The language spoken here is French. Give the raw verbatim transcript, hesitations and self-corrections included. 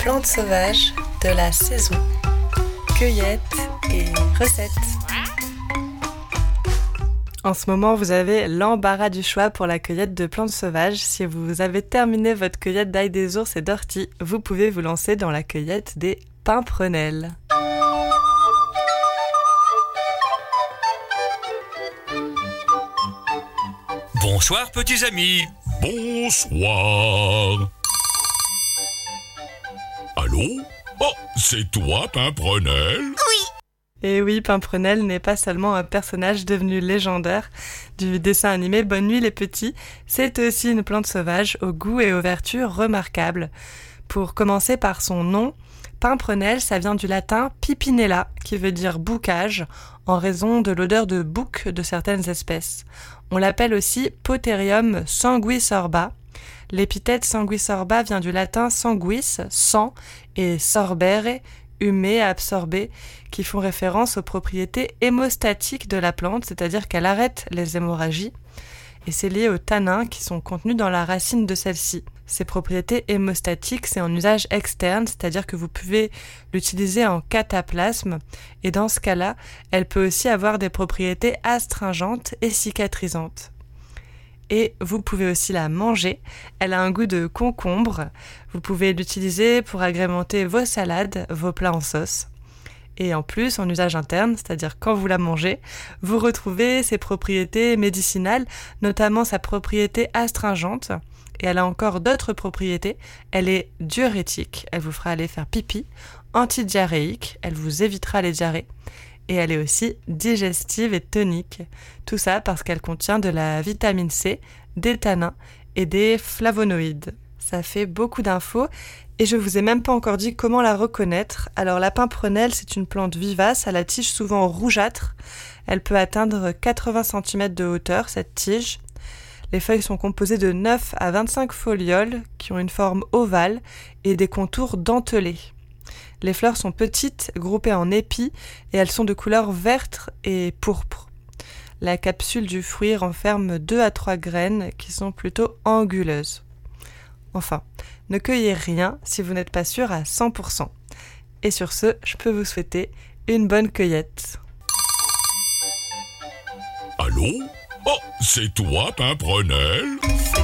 plantes sauvages de la saison. Cueillette et recettes. En ce moment, vous avez l'embarras du choix pour la cueillette de plantes sauvages. Si vous avez terminé votre cueillette d'ail des ours et d'orties, vous pouvez vous lancer dans la cueillette des pimprenelles. Bonsoir petits amis. Bonsoir. Allô? Oh, c'est toi, Pimprenelle? Et oui, Pimprenelle n'est pas seulement un personnage devenu légendaire du dessin animé Bonne nuit les petits, c'est aussi une plante sauvage au goût et aux vertus remarquables. Pour commencer par son nom, Pimprenelle, ça vient du latin pipinella, qui veut dire boucage, en raison de l'odeur de bouc de certaines espèces. On l'appelle aussi Potherium sanguisorba. L'épithète sanguisorba vient du latin sanguis, sang, et sorbere, humer, absorber, qui font référence aux propriétés hémostatiques de la plante, c'est-à-dire qu'elle arrête les hémorragies, et c'est lié aux tanins qui sont contenus dans la racine de celle-ci. Ces propriétés hémostatiques, c'est en usage externe, c'est-à-dire que vous pouvez l'utiliser en cataplasme, et dans ce cas-là, elle peut aussi avoir des propriétés astringentes et cicatrisantes. Et vous pouvez aussi la manger. Elle a un goût de concombre. Vous pouvez l'utiliser pour agrémenter vos salades, vos plats en sauce. Et en plus, en usage interne, c'est-à-dire quand vous la mangez, vous retrouvez ses propriétés médicinales, notamment sa propriété astringente. Et elle a encore d'autres propriétés. Elle est diurétique, elle vous fera aller faire pipi, antidiarrhéique, elle vous évitera les diarrhées. Et elle est aussi digestive et tonique. Tout ça parce qu'elle contient de la vitamine C, des tanins et des flavonoïdes. Ça fait beaucoup d'infos et je vous ai même pas encore dit comment la reconnaître. Alors la pimprenelle, c'est une plante vivace à la tige souvent rougeâtre. Elle peut atteindre quatre-vingts centimètres de hauteur, cette tige. Les feuilles sont composées de neuf à vingt-cinq folioles qui ont une forme ovale et des contours dentelés. Les fleurs sont petites, groupées en épis, et elles sont de couleur verte et pourpre. La capsule du fruit renferme deux à trois graines qui sont plutôt anguleuses. Enfin, ne cueillez rien si vous n'êtes pas sûr à cent pour cent. Et sur ce, je peux vous souhaiter une bonne cueillette. Allô? Oh, c'est toi, Pimprenelle?